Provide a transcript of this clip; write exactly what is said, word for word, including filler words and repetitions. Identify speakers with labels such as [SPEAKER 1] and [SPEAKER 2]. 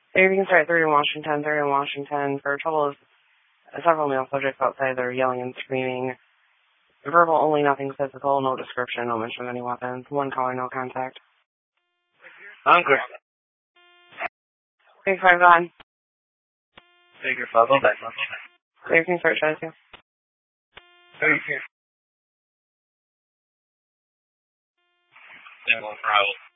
[SPEAKER 1] Maybe you can start three in Washington, three in Washington. For trouble is several male subjects outside that are yelling and screaming. Verbal only, nothing physical, no description, no mention of any weapons. One caller, no contact.
[SPEAKER 2] Anchor.
[SPEAKER 1] Big five on.
[SPEAKER 2] Figure five on back.
[SPEAKER 1] Clear, can you start trying to?
[SPEAKER 2] Thank you. Then one for